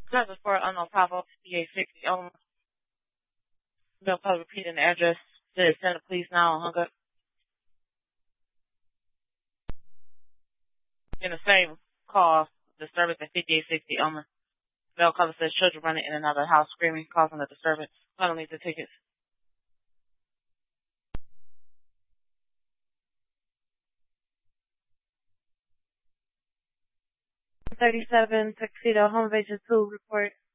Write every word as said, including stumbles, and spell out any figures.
Service for unknown pop-up, fifty-eight sixty Elm. They'll probably repeating the address. Said send the police now and hung up. In the same call, disturbance at fifty-eight sixty Elmer. Bell cover says children running in and out of the house screaming, causing a disturbance. I don't need the tickets. thirty-seven Tuxedo Home Invasion two report.